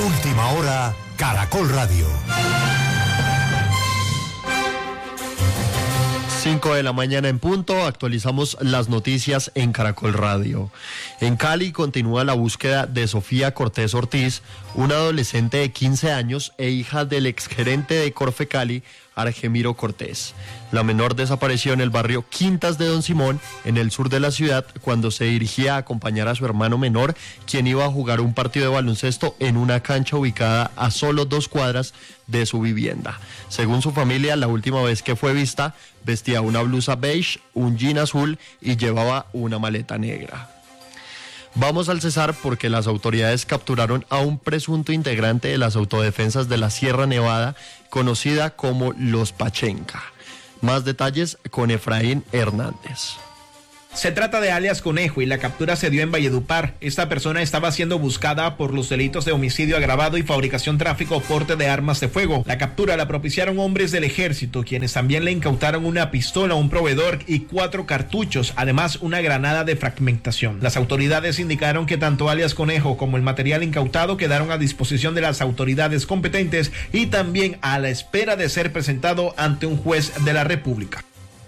Última hora, Caracol Radio. 5 de la mañana en punto, actualizamos las noticias en Caracol Radio. En Cali continúa la búsqueda de Sofía Cortés Ortiz, una adolescente de 15 años e hija del exgerente de Corfe Cali, Argemiro Cortés. La menor desapareció en el barrio Quintas de Don Simón, en el sur de la ciudad, cuando se dirigía a acompañar a su hermano menor, quien iba a jugar un partido de baloncesto en una cancha ubicada a solo 2 cuadras de su vivienda. Según su familia, la última vez que fue vista, vestía una blusa beige, un jean azul y llevaba una maleta negra. Vamos al Cesar porque las autoridades capturaron a un presunto integrante de las autodefensas de la Sierra Nevada, conocida como Los Pachenca. Más detalles con Efraín Hernández. Se trata de alias Conejo y la captura se dio en Valledupar. Esta persona estaba siendo buscada por los delitos de homicidio agravado y fabricación, tráfico o porte de armas de fuego. La captura la propiciaron hombres del ejército, quienes también le incautaron una pistola a un proveedor y 4 cartuchos, además una granada de fragmentación. Las autoridades indicaron que tanto alias Conejo como el material incautado quedaron a disposición de las autoridades competentes y también a la espera de ser presentado ante un juez de la República.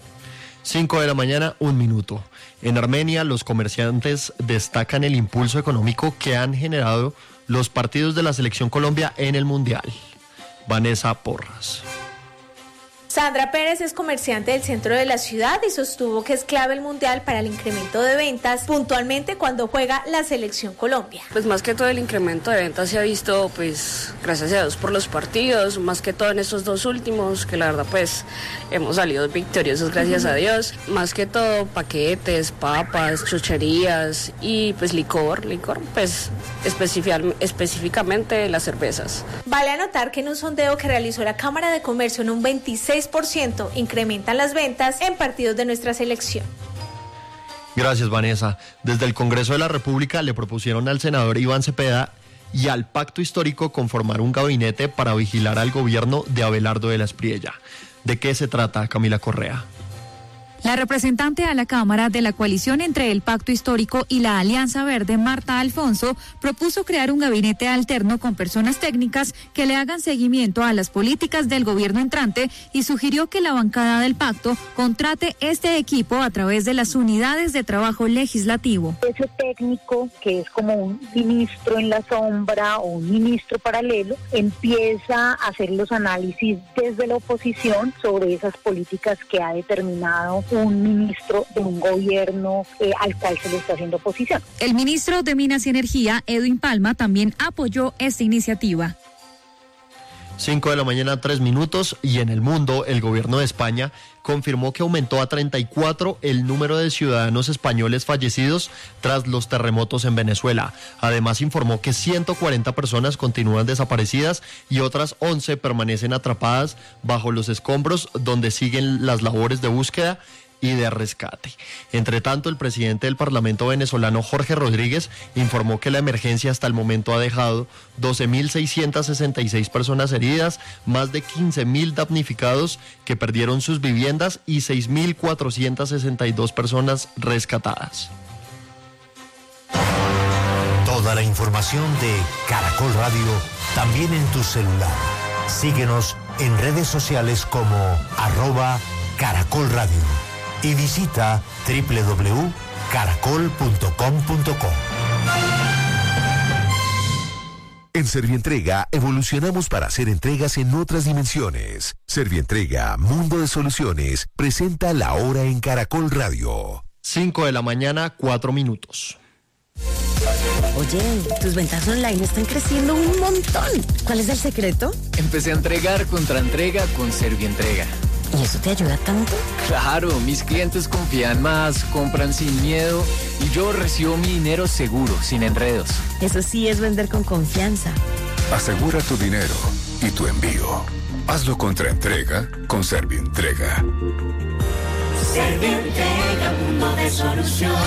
5 de la mañana, 1 minuto. En Armenia, los comerciantes destacan el impulso económico que han generado los partidos de la Selección Colombia en el Mundial. Vanessa Porras. Sandra Pérez es comerciante del centro de la ciudad y sostuvo que es clave el Mundial para el incremento de ventas, puntualmente cuando juega la Selección Colombia. Pues más que todo el incremento de ventas se ha visto, pues gracias a Dios por los partidos, más que todo en estos 2 últimos, que la verdad pues hemos salido victoriosos gracias a Dios. Más que todo paquetes, papas, chucherías y pues licor, pues específicamente las cervezas. Vale anotar que en un sondeo que realizó la Cámara de Comercio en un 26% incrementan las ventas en partidos de nuestra selección. Gracias, Vanessa. Desde el Congreso de la República le propusieron al senador Iván Cepeda y al Pacto Histórico conformar un gabinete para vigilar al gobierno de Abelardo de la Espriella. ¿De qué se trata, Camila Correa? La representante a la Cámara de la coalición entre el Pacto Histórico y la Alianza Verde, Marta Alfonso, propuso crear un gabinete alterno con personas técnicas que le hagan seguimiento a las políticas del gobierno entrante y sugirió que la bancada del pacto contrate este equipo a través de las unidades de trabajo legislativo. Ese técnico, que es como un ministro en la sombra o un ministro paralelo, empieza a hacer los análisis desde la oposición sobre esas políticas que ha determinado un ministro de un gobierno al cual se le está haciendo oposición. El ministro de Minas y Energía, Edwin Palma, también apoyó esta iniciativa. 5 de la mañana, 3 minutos, y en el mundo, el gobierno de España confirmó que aumentó a 34 el número de ciudadanos españoles fallecidos tras los terremotos en Venezuela. Además, informó que 140 personas continúan desaparecidas y otras 11 permanecen atrapadas bajo los escombros, donde siguen las labores de búsqueda y de rescate. Entre tanto, el presidente del Parlamento venezolano, Jorge Rodríguez, informó que la emergencia hasta el momento ha dejado 12.666 personas heridas, más de 15.000 damnificados que perdieron sus viviendas y 6.462 personas rescatadas. Toda la información de Caracol Radio también en tu celular. Síguenos en redes sociales como @Caracol Radio. Y visita www.caracol.com.co. En Servientrega evolucionamos para hacer entregas en otras dimensiones. Servientrega, Mundo de Soluciones, presenta La Hora en Caracol Radio. 5 de la mañana, 4 minutos. Oye, tus ventas online están creciendo un montón. ¿Cuál es el secreto? Empecé a entregar contra entrega con Servientrega. ¿Y eso te ayuda tanto? Claro, mis clientes confían más, compran sin miedo y yo recibo mi dinero seguro, sin enredos. Eso sí es vender con confianza. Asegura tu dinero y tu envío. Hazlo contra entrega con Servientrega. Servientrega, mundo de soluciones.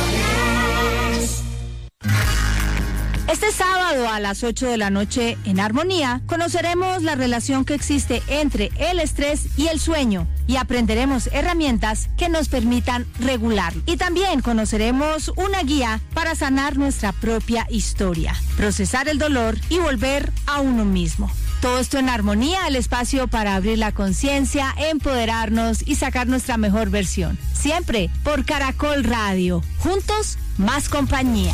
Este sábado a las 8 de la noche en Armonía conoceremos la relación que existe entre el estrés y el sueño. y aprenderemos herramientas que nos permitan regularlo. Y también conoceremos una guía para sanar nuestra propia historia, procesar el dolor y volver a uno mismo. Todo esto en Armonía, el espacio para abrir la conciencia, empoderarnos y sacar nuestra mejor versión. Siempre por Caracol Radio. Juntos, más compañía.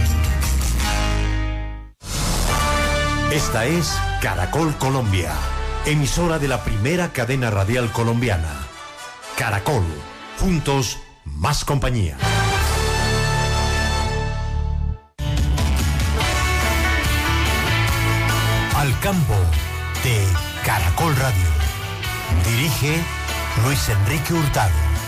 Esta es Caracol Colombia, emisora de la primera cadena radial colombiana. Caracol, juntos, más compañía. Al campo de Caracol Radio. Dirige Luis Enrique Hurtado.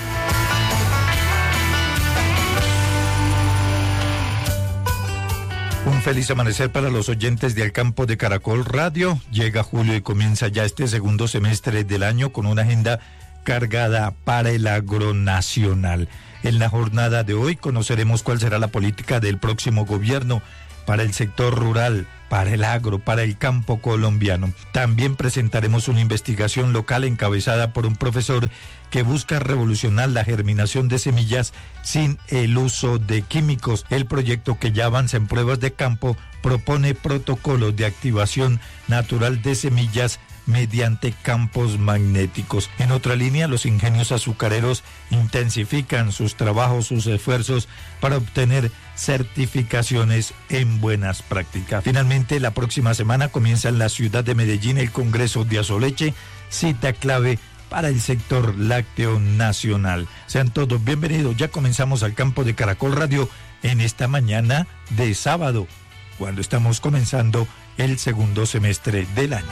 Un feliz amanecer para los oyentes de Al Campo de Caracol Radio. Llega julio y comienza ya este segundo semestre del año con una agenda cargada para el agronacional. En la jornada de hoy conoceremos cuál será la política del próximo gobierno para el sector rural, para el agro, para el campo colombiano. También presentaremos una investigación local encabezada por un profesor que busca revolucionar la germinación de semillas sin el uso de químicos. El proyecto, que ya avanza en pruebas de campo, propone protocolos de activación natural de semillas mediante campos magnéticos. En otra línea, los ingenios azucareros intensifican sus trabajos, sus esfuerzos para obtener certificaciones en buenas prácticas. Finalmente, la próxima semana comienza en la ciudad de Medellín el Congreso de Azoleche, cita clave para el sector lácteo nacional. Sean todos bienvenidos. Ya comenzamos Al Campo de Caracol Radio en esta mañana de sábado, cuando estamos comenzando el segundo semestre del año.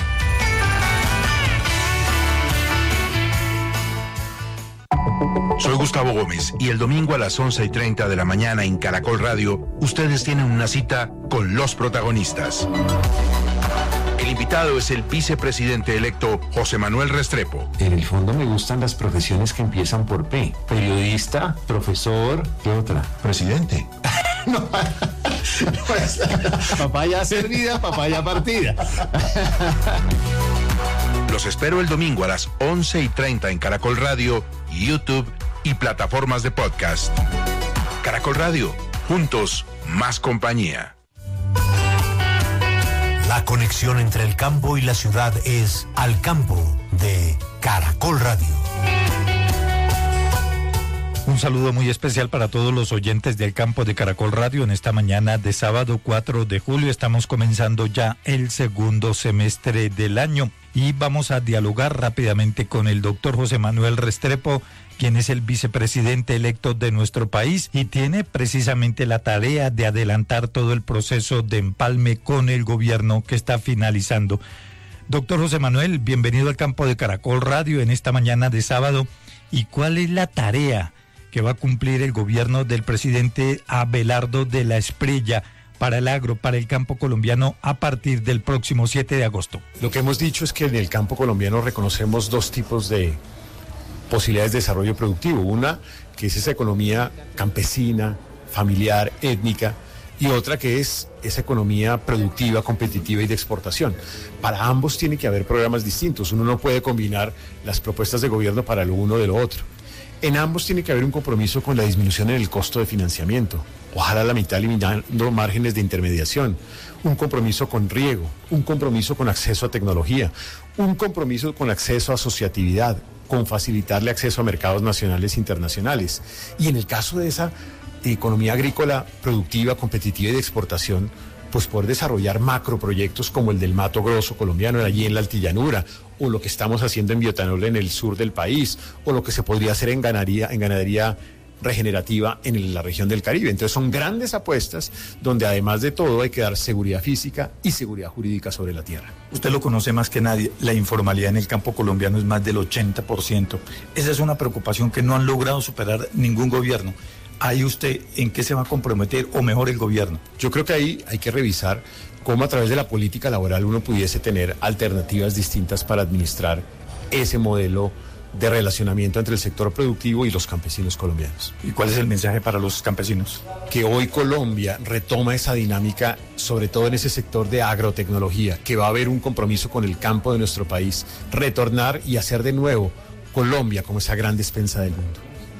Soy Gustavo Gómez y el domingo a las 11:30 de la mañana en Caracol Radio, ustedes tienen una cita con los protagonistas. El invitado es el vicepresidente electo José Manuel Restrepo. En el fondo me gustan las profesiones que empiezan por P. Periodista, profesor, ¿qué otra? Presidente. No, papaya servida, papaya partida. Los espero el domingo a las 11:30 en Caracol Radio, YouTube y plataformas de podcast. Caracol Radio, juntos, más compañía. La conexión entre el campo y la ciudad es Al Campo de Caracol Radio. Un saludo muy especial para todos los oyentes del Campo de Caracol Radio. En esta mañana de sábado 4 de julio estamos comenzando ya el segundo semestre del año y vamos a dialogar rápidamente con el doctor José Manuel Restrepo, quien es el vicepresidente electo de nuestro país y tiene precisamente la tarea de adelantar todo el proceso de empalme con el gobierno que está finalizando. Doctor José Manuel, bienvenido al Campo de Caracol Radio en esta mañana de sábado. ¿Y cuál es la tarea que va a cumplir el gobierno del presidente Abelardo de la Espriella para el agro, para el campo colombiano a partir del próximo 7 de agosto? Lo que hemos dicho es que en el campo colombiano reconocemos dos tipos de posibilidades de desarrollo productivo. Una, que es esa economía campesina, familiar, étnica, y otra que es esa economía productiva, competitiva y de exportación. Para ambos tiene que haber programas distintos. Uno no puede combinar las propuestas de gobierno para lo uno de lo otro. En ambos tiene que haber un compromiso con la disminución en el costo de financiamiento, ojalá la mitad eliminando márgenes de intermediación, un compromiso con riego, un compromiso con acceso a tecnología, un compromiso con acceso a asociatividad, con facilitarle acceso a mercados nacionales e internacionales. Y en el caso de esa economía agrícola productiva, competitiva y de exportación, pues poder desarrollar macroproyectos como el del Mato Grosso colombiano, allí en la Altillanura, o lo que estamos haciendo en bioetanol en el sur del país, o lo que se podría hacer en ganadería regenerativa en la región del Caribe. Entonces son grandes apuestas donde además de todo hay que dar seguridad física y seguridad jurídica sobre la tierra. Usted lo conoce más que nadie, la informalidad en el campo colombiano es más del 80%. Esa es una preocupación que no han logrado superar ningún gobierno. ¿Ahí usted en qué se va a comprometer o mejor el gobierno? Yo creo que ahí hay que revisar cómo a través de la política laboral uno pudiese tener alternativas distintas para administrar ese modelo de relacionamiento entre el sector productivo y los campesinos colombianos. ¿Y cuál es el mensaje para los campesinos? Que hoy Colombia retoma esa dinámica, sobre todo en ese sector de agrotecnología, que va a haber un compromiso con el campo de nuestro país, retornar y hacer de nuevo Colombia como esa gran despensa del mundo.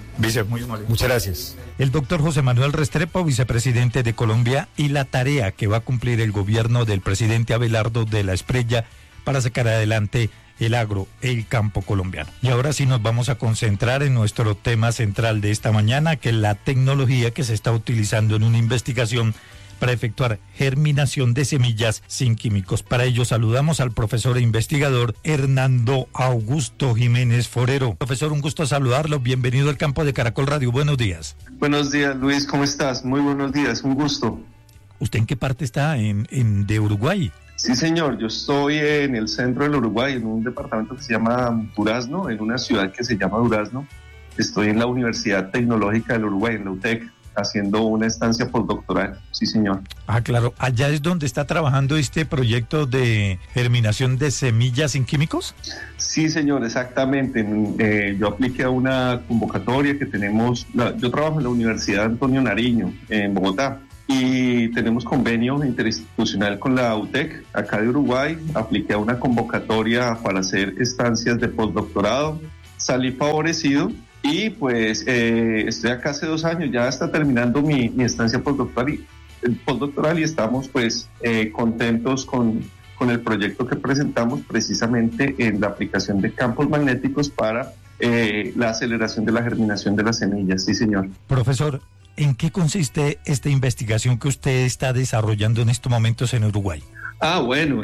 Muchas gracias. El doctor José Manuel Restrepo, vicepresidente de Colombia, y la tarea que va a cumplir el gobierno del presidente Abelardo de la Espriella para sacar adelante el agro, el campo colombiano. Y ahora sí nos vamos a concentrar en nuestro tema central de esta mañana, que es la tecnología que se está utilizando en una investigación para efectuar germinación de semillas sin químicos. Para ello saludamos al profesor e investigador Hernando Augusto Jiménez Forero. Profesor, un gusto saludarlo. Bienvenido al campo de Caracol Radio. Buenos días. Buenos días, Luis. ¿Cómo estás? Muy buenos días. Un gusto. ¿Usted en qué parte está de Uruguay? Sí, señor. Yo estoy en el centro del Uruguay, en un departamento que se llama Durazno, en una ciudad que se llama Durazno. Estoy en la Universidad Tecnológica del Uruguay, en la UTEC, haciendo una estancia postdoctoral. Sí, señor. Ah, claro. ¿Allá es donde está trabajando este proyecto de germinación de semillas sin químicos? Sí, señor, exactamente. Yo apliqué a una convocatoria que tenemos. Yo trabajo en la Universidad Antonio Nariño, en Bogotá, y tenemos convenio interinstitucional con la UTEC, acá de Uruguay. Apliqué a una convocatoria para hacer estancias de postdoctorado. Salí favorecido. Y pues estoy acá hace 2 años, ya está terminando mi estancia postdoctoral y estamos pues contentos con el proyecto que presentamos precisamente en la aplicación de campos magnéticos para la aceleración de la germinación de las semillas. Sí, señor. Profesor, ¿en qué consiste esta investigación que usted está desarrollando en estos momentos en Uruguay? Bueno,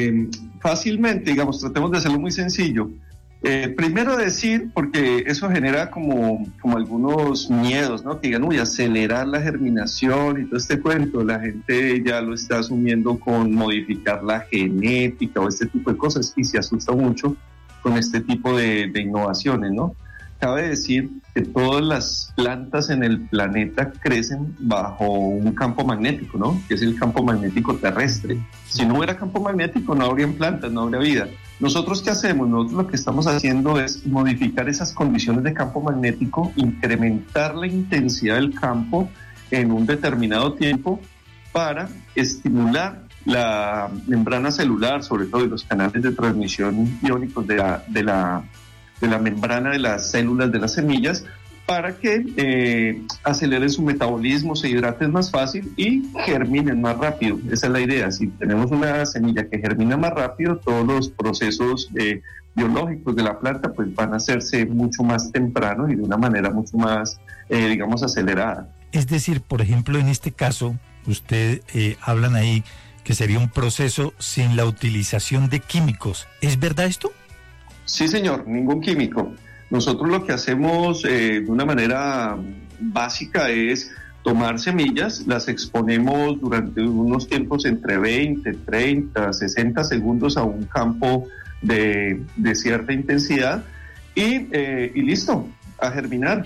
fácilmente, digamos, tratemos de hacerlo muy sencillo. Primero decir, porque eso genera como algunos miedos, ¿no? Que digan, uy, acelerar la germinación y todo este cuento. La gente ya lo está asumiendo con modificar la genética o este tipo de cosas y se asusta mucho con este tipo de innovaciones, ¿no? Cabe decir que todas las plantas en el planeta crecen bajo un campo magnético, ¿no? Que es el campo magnético terrestre. Si no hubiera campo magnético, no habrían plantas, no habría vida. ¿Nosotros qué hacemos? Nosotros lo que estamos haciendo es modificar esas condiciones de campo magnético, incrementar la intensidad del campo en un determinado tiempo para estimular la membrana celular, sobre todo en los canales de transmisión iónicos de la membrana de las células de las semillas, para que aceleren su metabolismo, se hidraten más fácil y germinen más rápido. Esa es la idea. Si tenemos una semilla que germina más rápido, todos los procesos biológicos de la planta pues van a hacerse mucho más temprano y de una manera mucho más, digamos, acelerada. Es decir, por ejemplo, en este caso, usted hablan ahí que sería un proceso sin la utilización de químicos. ¿Es verdad esto? Sí, señor, ningún químico. Nosotros lo que hacemos de una manera básica es tomar semillas, las exponemos durante unos tiempos entre 20, 30, 60 segundos a un campo de cierta intensidad y listo, a germinar.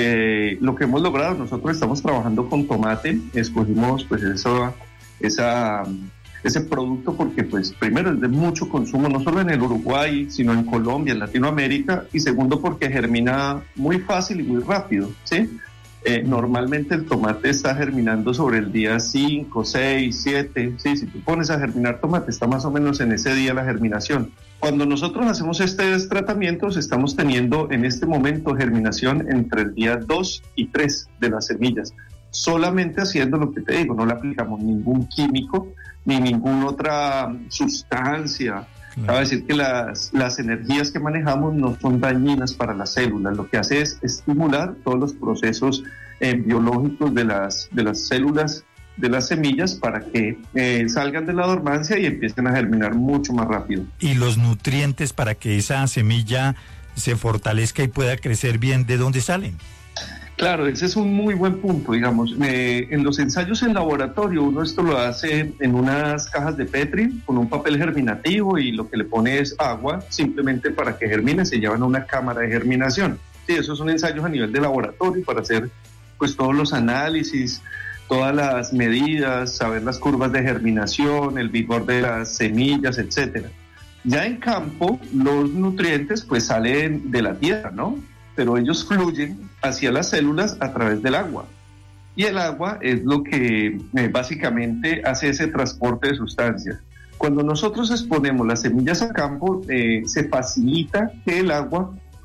Lo que hemos logrado, nosotros estamos trabajando con tomate, escogimos pues ese producto porque pues primero es de mucho consumo, no solo en el Uruguay, sino en Colombia, en Latinoamérica, y segundo porque germina muy fácil y muy rápido, ¿sí? Normalmente el tomate está germinando sobre el día 5, 6, 7, ¿sí? Si tú pones a germinar tomate, está más o menos en ese día la germinación. Cuando nosotros hacemos estos tratamientos, estamos teniendo en este momento germinación entre el día 2 y 3 de las semillas, solamente haciendo lo que te digo, no le aplicamos ningún químico, ni ninguna otra sustancia. Cabe decir que las energías que manejamos no son dañinas para las células, lo que hace es estimular todos los procesos biológicos de las células de las semillas para que salgan de la dormancia y empiecen a germinar mucho más rápido. Y los nutrientes para que esa semilla se fortalezca y pueda crecer bien, ¿de dónde salen? Claro, ese es un muy buen punto, digamos. En los ensayos en laboratorio, uno esto lo hace en unas cajas de Petri con un papel germinativo y lo que le pone es agua, simplemente para que germine, se llevan a una cámara de germinación. Sí, esos son ensayos a nivel de laboratorio para hacer pues todos los análisis, todas las medidas, saber las curvas de germinación, el vigor de las semillas, etcétera. Ya en campo, los nutrientes pues salen de la tierra, ¿no? Pero ellos fluyen hacia las células a través del agua. Y el agua es lo que básicamente hace ese transporte de sustancias. Cuando nosotros exponemos las semillas a campo, se facilita que el agua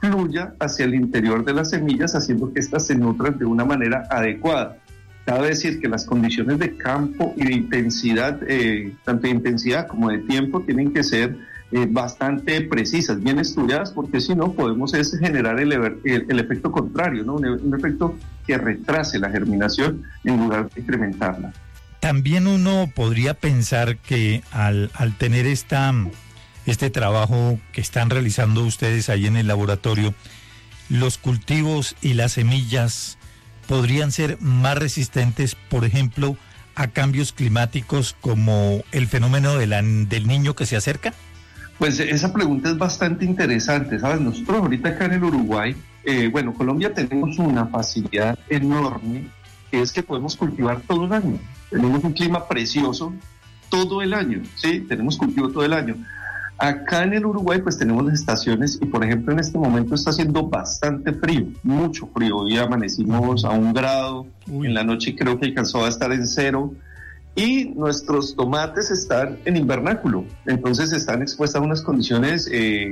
fluya hacia el interior de las semillas, haciendo que éstas se nutran de una manera adecuada. Cabe decir que las condiciones de campo y de intensidad, tanto de intensidad como de tiempo, tienen que ser bastante precisas, bien estudiadas, porque si no podemos generar el efecto contrario, ¿no? Un efecto que retrase la germinación en lugar de incrementarla. También uno podría pensar que al tener este trabajo que están realizando ustedes ahí en el laboratorio, los cultivos y las semillas podrían ser más resistentes, por ejemplo, a cambios climáticos como el fenómeno del niño que se acerca. Pues esa pregunta es bastante interesante, ¿sabes? Nosotros ahorita acá en el Uruguay, Colombia, tenemos una facilidad enorme, que es que podemos cultivar todo el año. Tenemos un clima precioso todo el año, ¿sí? Tenemos cultivo todo el año. Acá en el Uruguay pues tenemos las estaciones y por ejemplo en este momento está haciendo bastante frío, mucho frío. Hoy amanecimos a 1 grado, en la noche creo que alcanzó a estar en 0 y nuestros tomates están en invernáculo, entonces están expuestas a unas condiciones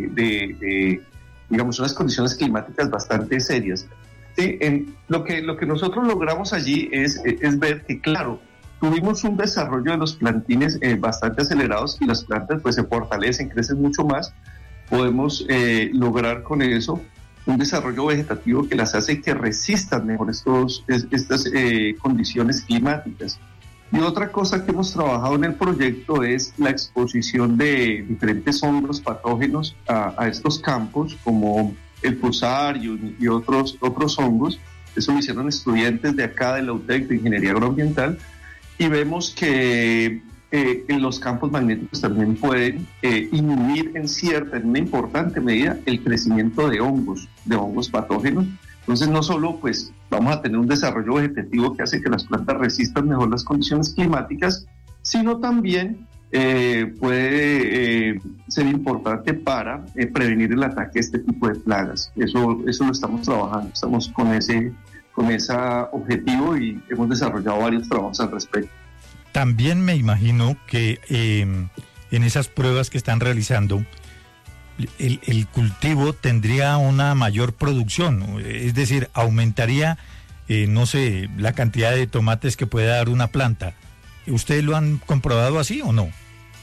unas condiciones climáticas bastante serias. Sí, lo que nosotros logramos allí es ver que claro, tuvimos un desarrollo de los plantines bastante acelerados y las plantas pues se fortalecen, crecen mucho más. Podemos lograr con eso un desarrollo vegetativo que las hace que resistan mejor estas condiciones climáticas. Y otra cosa que hemos trabajado en el proyecto es la exposición de diferentes hongos patógenos a estos campos, como el Fusarium y otros hongos. Eso lo hicieron estudiantes de acá de la UTEC de Ingeniería Agroambiental. Y vemos que en los campos magnéticos también pueden inhibir en una importante medida el crecimiento de hongos patógenos. Entonces no solo pues vamos a tener un desarrollo vegetativo que hace que las plantas resistan mejor las condiciones climáticas, sino también puede ser importante para prevenir el ataque de este tipo de plagas. Eso lo estamos trabajando, estamos con ese objetivo y hemos desarrollado varios trabajos al respecto. También me imagino que en esas pruebas que están realizando, el cultivo tendría una mayor producción, es decir, aumentaría, la cantidad de tomates que puede dar una planta. ¿Ustedes lo han comprobado así o no?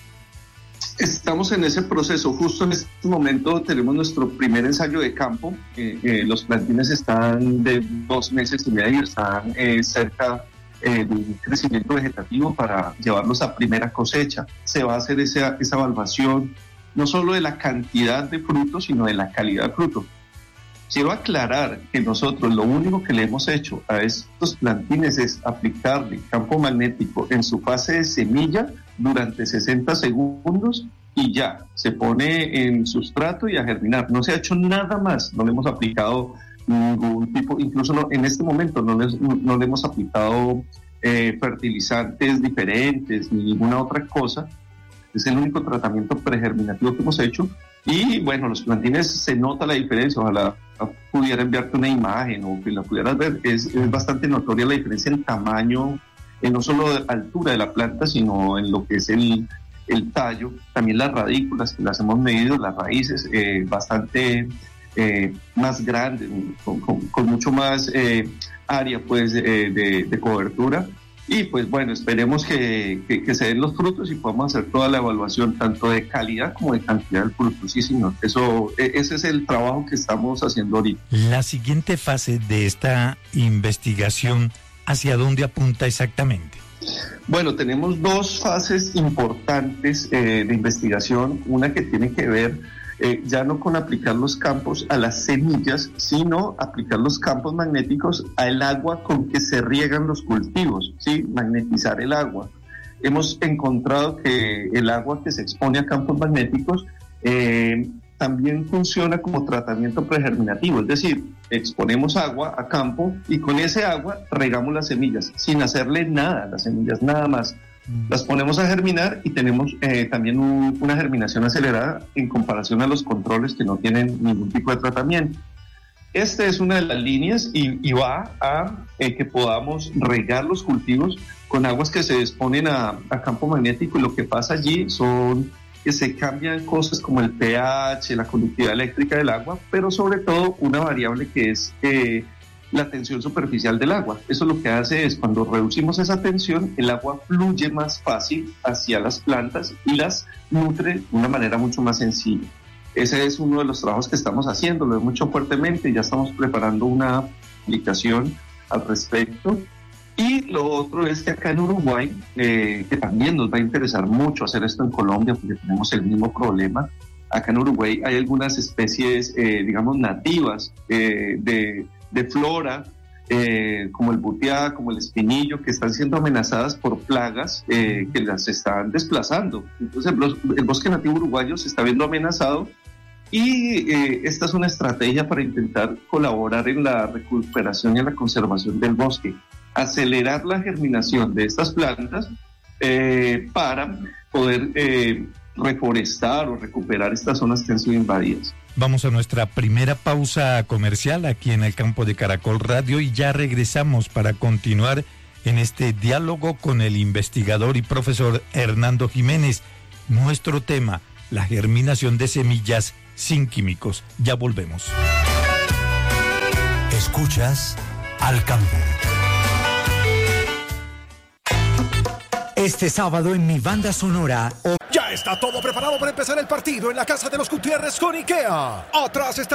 Estamos en ese proceso. Justo en este momento tenemos nuestro primer ensayo de campo. Los plantines están de 2 meses y medio, están cerca de un crecimiento vegetativo para llevarlos a primera cosecha. Se va a hacer esa evaluación no solo de la cantidad de frutos, sino de la calidad de fruto. Quiero aclarar que nosotros lo único que le hemos hecho a estos plantines es aplicarle campo magnético en su fase de semilla durante 60 segundos y ya, se pone en sustrato y a germinar. No se ha hecho nada más, no le hemos aplicado ningún tipo, incluso en este momento no le hemos aplicado fertilizantes diferentes ni ninguna otra cosa. Es el único tratamiento pregerminativo que hemos hecho. Y bueno, los plantines se nota la diferencia. Ojalá pudiera enviarte una imagen o que la pudieras ver. Es bastante notoria la diferencia en tamaño, no solo de altura de la planta, sino en lo que es el tallo. También las radículas, que las hemos medido, las raíces, bastante más grandes, con mucho más área pues, de cobertura. Y pues bueno, esperemos que se den los frutos y podamos hacer toda la evaluación tanto de calidad como de cantidad del fruto. Sí, señor, ese es el trabajo que estamos haciendo ahorita. La siguiente fase de esta investigación, ¿hacia dónde apunta exactamente? Bueno, tenemos 2 fases importantes de investigación, una que tiene que ver ya no con aplicar los campos a las semillas, sino aplicar los campos magnéticos al agua con que se riegan los cultivos, ¿sí? Magnetizar el agua. Hemos encontrado que el agua que se expone a campos magnéticos también funciona como tratamiento pregerminativo, es decir, exponemos agua a campo y con ese agua regamos las semillas, sin hacerle nada a las semillas, nada más. Las ponemos a germinar y tenemos también una germinación acelerada en comparación a los controles que no tienen ningún tipo de tratamiento. Esta es una de las líneas y va a que podamos regar los cultivos con aguas que se exponen a campo magnético, y lo que pasa allí son que se cambian cosas como el pH, la conductividad eléctrica del agua, pero sobre todo una variable que es la tensión superficial del agua. Eso lo que hace es, cuando reducimos esa tensión, el agua fluye más fácil hacia las plantas y las nutre de una manera mucho más sencilla. Ese es uno de los trabajos que estamos haciendo, lo hemos hecho fuertemente, ya estamos preparando una publicación al respecto. Y lo otro es que acá en Uruguay, que también nos va a interesar mucho hacer esto en Colombia, porque tenemos el mismo problema. Acá en Uruguay hay algunas especies, digamos, nativas de flora, como el butiá, como el espinillo, que están siendo amenazadas por plagas que las están desplazando. Entonces el bosque nativo uruguayo se está viendo amenazado y esta es una estrategia para intentar colaborar en la recuperación y en la conservación del bosque. Acelerar la germinación de estas plantas para poder reforestar o recuperar estas zonas que han sido invadidas. Vamos a nuestra primera pausa comercial aquí en el campo de Caracol Radio y ya regresamos para continuar en este diálogo con el investigador y profesor Hernando Jiménez. Nuestro tema, la germinación de semillas sin químicos. Ya volvemos. Escuchas Al Campo. Este sábado en mi banda sonora. Ya está todo preparado para empezar el partido en la casa de los Gutiérrez con IKEA. Atrás está